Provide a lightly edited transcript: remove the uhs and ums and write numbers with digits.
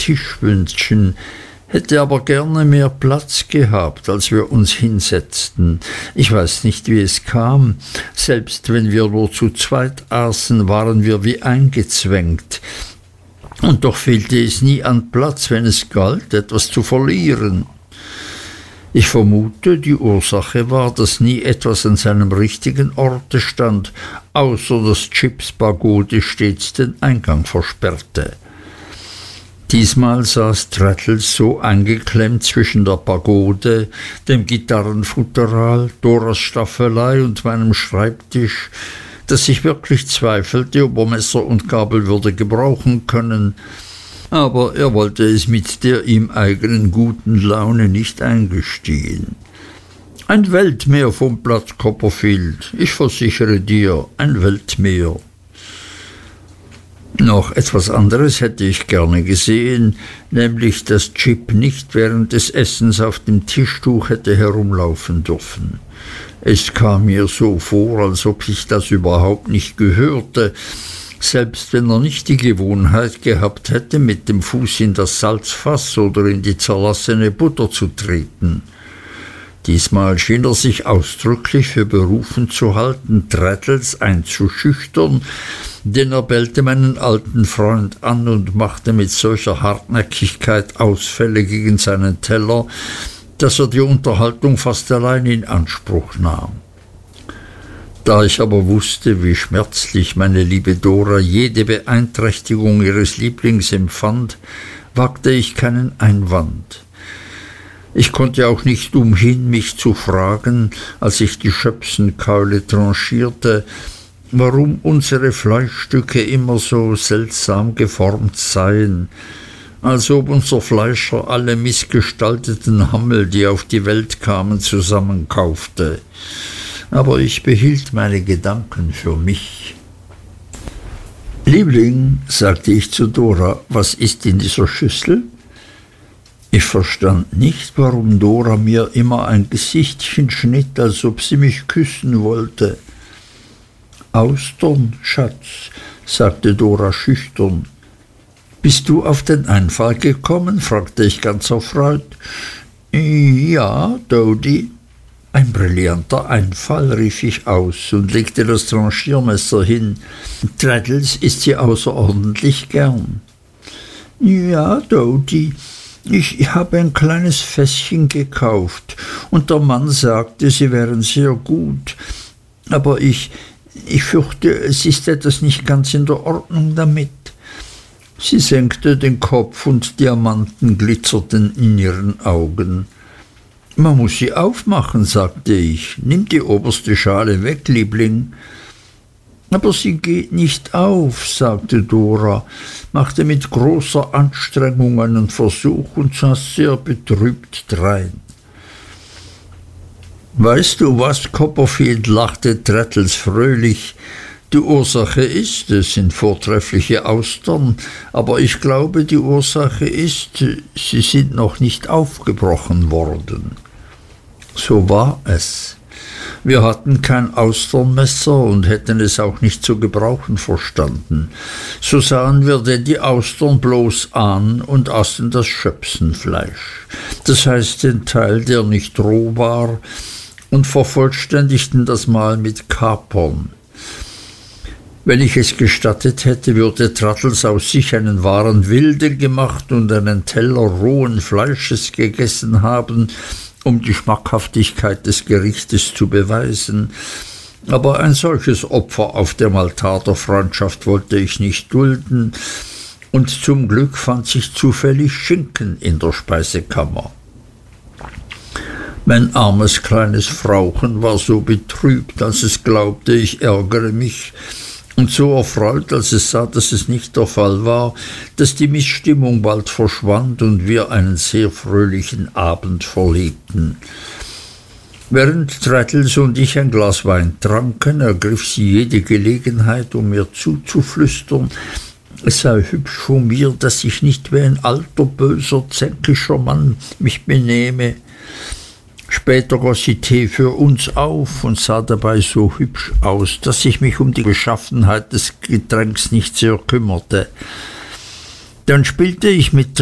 Tisch wünschen, hätte aber gerne mehr Platz gehabt, als wir uns hinsetzten. Ich weiß nicht, wie es kam. Selbst wenn wir nur zu zweit aßen, waren wir wie eingezwängt. Und doch fehlte es nie an Platz, wenn es galt, etwas zu verlieren. Ich vermute, die Ursache war, dass nie etwas an seinem richtigen Orte stand, außer dass Jips Pagode stets den Eingang versperrte. Diesmal saß Traddles so eingeklemmt zwischen der Pagode, dem Gitarrenfutteral, Doras Staffelei und meinem Schreibtisch, dass ich wirklich zweifelte, ob er Messer und Gabel würde gebrauchen können, aber er wollte es mit der ihm eigenen guten Laune nicht eingestehen. Ein Weltmeer vom Platz Copperfield, ich versichere dir, ein Weltmeer. Noch etwas anderes hätte ich gerne gesehen, nämlich dass Jip nicht während des Essens auf dem Tischtuch hätte herumlaufen dürfen. Es kam mir so vor, als ob ich das überhaupt nicht gehörte, selbst wenn er nicht die Gewohnheit gehabt hätte, mit dem Fuß in das Salzfass oder in die zerlassene Butter zu treten. Diesmal schien er sich ausdrücklich für berufen zu halten, Traddles einzuschüchtern, denn er bellte meinen alten Freund an und machte mit solcher Hartnäckigkeit Ausfälle gegen seinen Teller, dass er die Unterhaltung fast allein in Anspruch nahm. Da ich aber wusste, wie schmerzlich meine liebe Dora jede Beeinträchtigung ihres Lieblings empfand, wagte ich keinen Einwand. Ich konnte auch nicht umhin, mich zu fragen, als ich die Schöpsenkeule tranchierte, warum unsere Fleischstücke immer so seltsam geformt seien, als ob unser Fleischer alle missgestalteten Hammel, die auf die Welt kamen, zusammenkaufte. Aber ich behielt meine Gedanken für mich. »Liebling«, sagte ich zu Dora, »was ist in dieser Schüssel?« Ich verstand nicht, warum Dora mir immer ein Gesichtchen schnitt, als ob sie mich küssen wollte. »Austern, Schatz«, sagte Dora schüchtern. »Bist du auf den Einfall gekommen?« fragte ich ganz erfreut. »Ja, Dodi.« »Ein brillanter Einfall«, rief ich aus und legte das Tranchiermesser hin. »Traddles isst sie außerordentlich gern.« »Ja, Dodi, ich habe ein kleines Fässchen gekauft und der Mann sagte, sie wären sehr gut. Aber ich fürchte, es ist etwas nicht ganz in der Ordnung damit.« Sie senkte den Kopf und Diamanten glitzerten in ihren Augen. »Man muss sie aufmachen«, sagte ich. »Nimm die oberste Schale weg, Liebling.« »Aber sie geht nicht auf«, sagte Dora, machte mit großer Anstrengung einen Versuch und sah sehr betrübt drein. »Weißt du was, Copperfield«, lachte Traddles fröhlich, »die Ursache ist, es sind vortreffliche Austern, aber ich glaube, die Ursache ist, sie sind noch nicht aufgebrochen worden.« So war es. Wir hatten kein Austernmesser und hätten es auch nicht zu gebrauchen verstanden. So sahen wir denn die Austern bloß an und aßen das Schöpsenfleisch, das heißt den Teil, der nicht roh war, und vervollständigten das Mahl mit Kapern. Wenn ich es gestattet hätte, würde Traddles aus sich einen wahren Wilden gemacht und einen Teller rohen Fleisches gegessen haben, um die Schmackhaftigkeit des Gerichtes zu beweisen. Aber ein solches Opfer auf dem Altar der Freundschaft wollte ich nicht dulden, und zum Glück fand sich zufällig Schinken in der Speisekammer. Mein armes kleines Frauchen war so betrübt, als es glaubte, ich ärgere mich, und so erfreut, als es sah, dass es nicht der Fall war, dass die Missstimmung bald verschwand und wir einen sehr fröhlichen Abend verlebten. Während Traddles und ich ein Glas Wein tranken, ergriff sie jede Gelegenheit, um mir zuzuflüstern, es sei hübsch von mir, dass ich nicht wie ein alter, böser, zänkischer Mann mich benehme. Später goss sie Tee für uns auf und sah dabei so hübsch aus, dass ich mich um die Beschaffenheit des Getränks nicht sehr kümmerte. Dann spielte ich mit